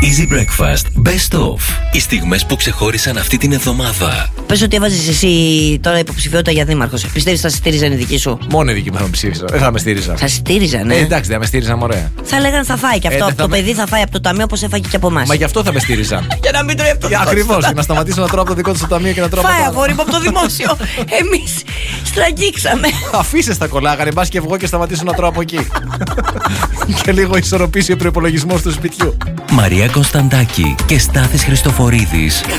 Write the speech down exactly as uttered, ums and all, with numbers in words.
Easy Breakfast Best Of. Οι στιγμές που ξεχώρισαν αυτή την εβδομάδα. Πες ότι έβαζες εσύ τώρα υποψηφιότητα για δήμαρχος. Πιστεύεις θα σε στήριζαν οι δικοί σου? Μόνο οι δικοί μου θα με ψήφισαν. Δεν θα με στήριζαν. Θα στήριζαν, ναι. Ε, εντάξει, δεν με στήριζαν, μωρέ. Θα λέγανε θα φάει και αυτό. Ε, το με... παιδί θα φάει από το ταμείο όπως έφαγε και από εμάς. Μα γι' αυτό θα με στήριζαν. Για να μην τρώει από το δημόσιο. Ακριβώς, για να σταματήσω να τρώω από το δικό του το ταμείο και να τρώω από το Φάει άλλο. αγόρι μου από το δημόσιο. Εμείς στραγγίξαμε. Αφήσε τα κολλάγανε, μπας και βγω και σταματήσω να τρώω από εκεί. Και λίγο ισορροπήσει ο προϋπολογισμός του σπιτιού. Μαρία Κωνσταντάκη και Στάθης Χριστοφορίδης